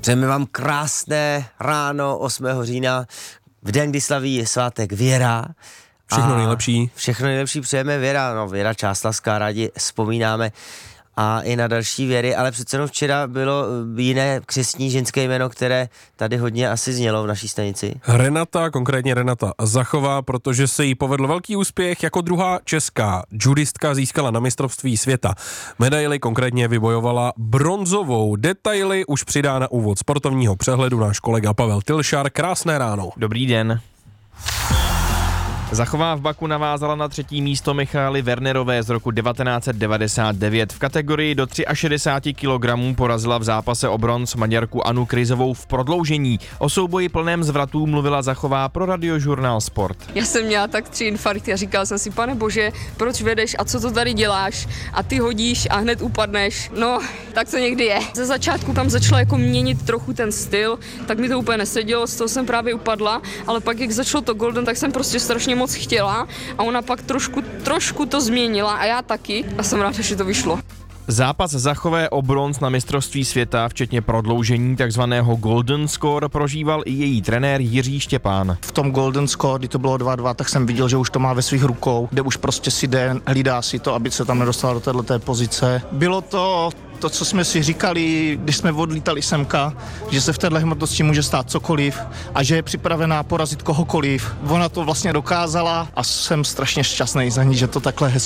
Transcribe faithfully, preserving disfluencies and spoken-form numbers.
Přejeme vám krásné ráno osmého října, v den, kdy slaví svátek Věra. Všechno nejlepší. Všechno nejlepší přejeme Věra, no Věra Čáslavská, rádi vzpomínáme a i na další Věry, ale přece jenom včera bylo jiné křestní ženské jméno, které tady hodně asi znělo v naší stanici. Renata, konkrétně Renata Zachová, protože se jí povedl velký úspěch, jako druhá česká judistka získala na mistrovství světa medaili, konkrétně vybojovala bronzovou. Detaily už přidá na úvod sportovního přehledu náš kolega Pavel Tilšar. Krásné ráno. Dobrý den. Zachová v Baku navázala na třetí místo Michaely Wernerové z roku devatenáct set devadesát devět. V kategorii do šedesáti třech kilogramů porazila v zápase o bronz Maďarku Anu Kryzovou v prodloužení. O souboji plném zvratů mluvila Zachová pro Radiožurnál Sport. Já jsem měla tak tři infarkty a říkala jsem si, pane bože, proč vedeš a co to tady děláš? A ty hodíš a hned upadneš. No, tak to někdy je. Ze začátku tam začala jako měnit trochu ten styl, tak mi to úplně nesedělo, z toho jsem právě upadla, ale pak jak začalo to golden, tak jsem prostě strašně moc chtěla a ona pak trošku, trošku to změnila a já taky a jsem ráda, že to vyšlo. Zápas Zachové o bronz na mistrovství světa, včetně prodloužení takzvaného Golden Score, prožíval i její trenér Jiří Štěpán. V tom Golden Score, kdy to bylo dva dva, tak jsem viděl, že už to má ve svých rukou, kde už prostě si jde, hlídá si to, aby se tam nedostala do této pozice. Bylo to to, co jsme si říkali, když jsme odlítali semka, že se v této hmotnosti může stát cokoliv a že je připravená porazit kohokoliv. Ona to vlastně dokázala a jsem strašně šťastný za ní, že to takhle hezky